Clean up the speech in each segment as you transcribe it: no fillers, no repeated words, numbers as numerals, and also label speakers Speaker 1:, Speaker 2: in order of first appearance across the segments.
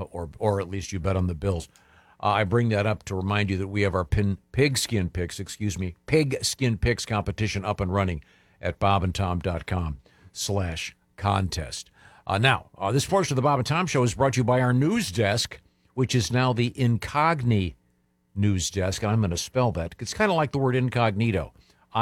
Speaker 1: or at least you bet on the Bills. I bring that up to remind you that we have our pigskin picks competition up and running at bobandtom.com/contest. Now, this portion of the Bob and Tom Show is brought to you by our news desk, which is now the Incogni news desk. And I'm going to spell that. It's kind of like the word incognito,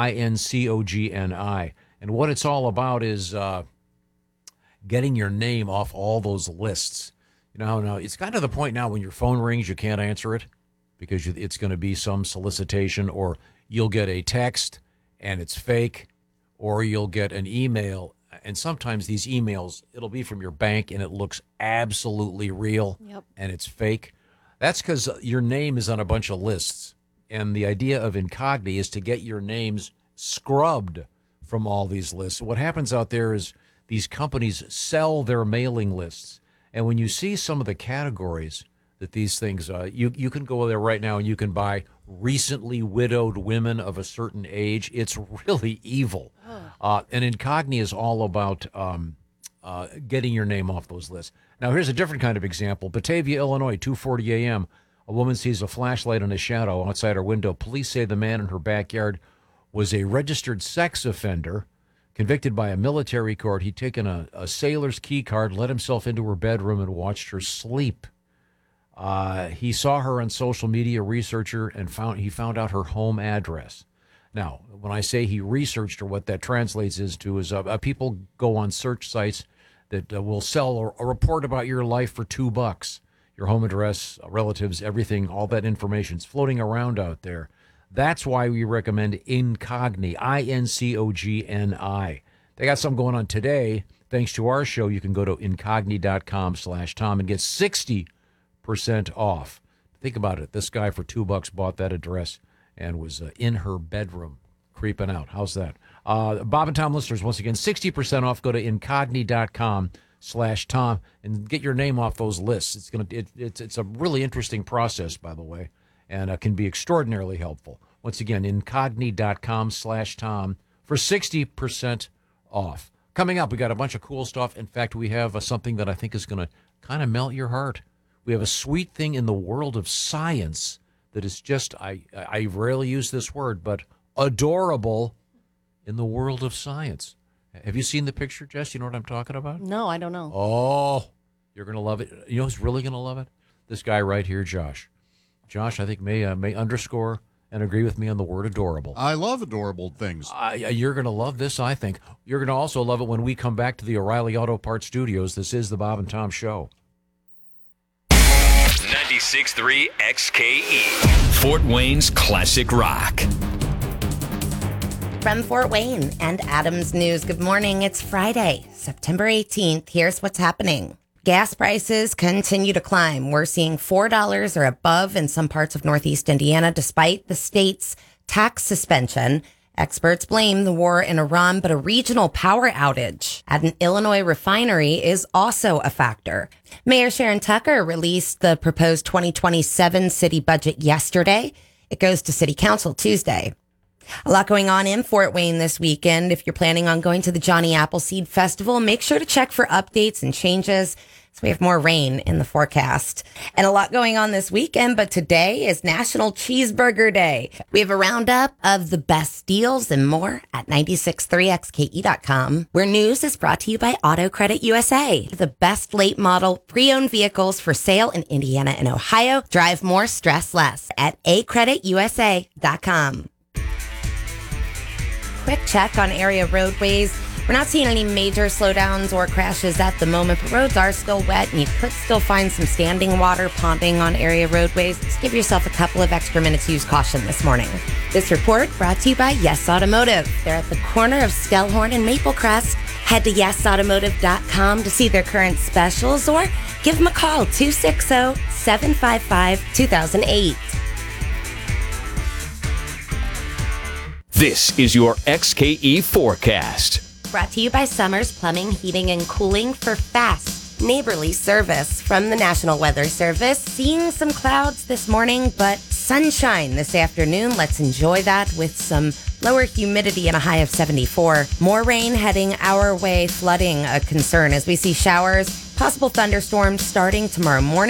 Speaker 1: Incogni. And what it's all about is getting your name off all those lists. Now, it's gotten to the point now when your phone rings, you can't answer it because it's going to be some solicitation, or you'll get a text and it's fake, or you'll get an email. And sometimes these emails, it'll be from your bank and it looks absolutely real.
Speaker 2: Yep.
Speaker 1: And it's fake. That's because your name is on a bunch of lists. And the idea of Incogni is to get your names scrubbed from all these lists. What happens out there is these companies sell their mailing lists. And when you see some of the categories that these things, you can go there right now and you can buy recently widowed women of a certain age. It's really evil. And Incogni is all about getting your name off those lists. Now, here's a different kind of example. Batavia, Illinois, 2:40 a.m. A woman sees a flashlight in a shadow outside her window. Police say the man in her backyard was a registered sex offender, convicted by a military court. He'd taken a sailor's key card, let himself into her bedroom, and watched her sleep. He saw her on social media, researched her, and he found out her home address. Now, when I say he researched her, what that translates is people go on search sites that will sell a report about your life for $2. Your home address, relatives, everything, all that information's floating around out there. That's why we recommend Incogni, Incogni. They got something going on today. Thanks to our show, you can go to incogni.com/Tom and get 60% off. Think about it. This guy for $2 bought that address and was in her bedroom creeping out. How's that? Bob and Tom listeners, once again, 60% off. Go to incogni.com/Tom and get your name off those lists. It's a really interesting process, by the way, and can be extraordinarily helpful. Once again, incogni.com/Tom for 60% off. Coming up, we got a bunch of cool stuff. In fact, we have something that I think is going to kind of melt your heart. We have a sweet thing in the world of science that is just, I rarely use this word, but adorable in the world of science. Have you seen the picture, Jess? You know what I'm talking about?
Speaker 2: No, I don't know.
Speaker 1: Oh, you're going to love it. You know who's really going to love it? This guy right here, Josh. Josh, I think, may underscore and agree with me on the word adorable.
Speaker 3: I love adorable things.
Speaker 1: You're going to love this, I think. You're going to also love it when we come back to the O'Reilly Auto Parts Studios. This is the Bob and Tom Show.
Speaker 4: 96.3 XKE, Fort Wayne's classic rock.
Speaker 5: From Fort Wayne and Adams News, good morning. It's Friday, September 18th. Here's what's happening. Gas prices continue to climb. We're seeing $4 or above in some parts of Northeast Indiana, despite the state's tax suspension. Experts blame the war in Iran, but a regional power outage at an Illinois refinery is also a factor. Mayor Sharon Tucker released the proposed 2027 city budget yesterday. It goes to City Council Tuesday. A lot going on in Fort Wayne this weekend. If you're planning on going to the Johnny Appleseed Festival, make sure to check for updates and changes. So we have more rain in the forecast. And a lot going on this weekend, but today is National Cheeseburger Day. We have a roundup of the best deals and more at 963xke.com, where news is brought to you by Auto Credit USA. The best late model pre-owned vehicles for sale in Indiana and Ohio. Drive more, stress less at acreditusa.com. Quick check on area roadways. We're not seeing any major slowdowns or crashes at the moment, but roads are still wet and you could still find some standing water ponding on area roadways. Just give yourself a couple of extra minutes to use caution this morning. This report brought to you by Yes Automotive. They're at the corner of Stellhorn and Maplecrest. Head to yesautomotive.com to see their current specials or give them a call, 260-755-2008.
Speaker 4: This is your XKE forecast.
Speaker 5: Brought to you by Summers Plumbing, Heating, and Cooling for fast, neighborly service. From the National Weather Service, seeing some clouds this morning, but sunshine this afternoon. Let's enjoy that with some lower humidity and a high of 74. More rain heading our way, flooding a concern as we see showers, possible thunderstorms starting tomorrow morning.